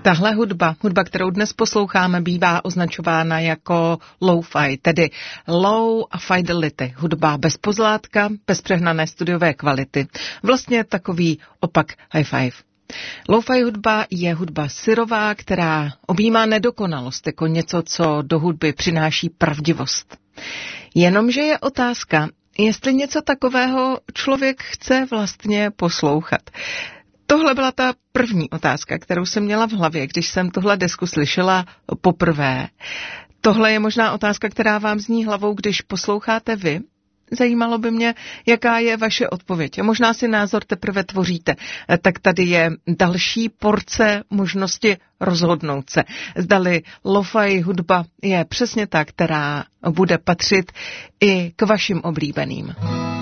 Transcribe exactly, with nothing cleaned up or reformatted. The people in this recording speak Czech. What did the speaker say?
Tahle hudba, hudba, kterou dnes posloucháme, bývá označována jako lo-fi, tedy low fidelity, hudba bez pozlátka, bez přehnané studiové kvality. Vlastně takový opak high-five. Lo-fi hudba je hudba syrová, která objímá nedokonalost jako něco, co do hudby přináší pravdivost. Jenomže je otázka, jestli něco takového člověk chce vlastně poslouchat. Tohle byla ta první otázka, kterou jsem měla v hlavě, když jsem tuhle desku slyšela poprvé. Tohle je možná otázka, která vám zní hlavou, když posloucháte vy. Zajímalo by mě, jaká je vaše odpověď. Možná si názor teprve tvoříte. Tak tady je další porce možnosti rozhodnout se. Zdali lo-fi hudba je přesně ta, která bude patřit i k vašim oblíbeným.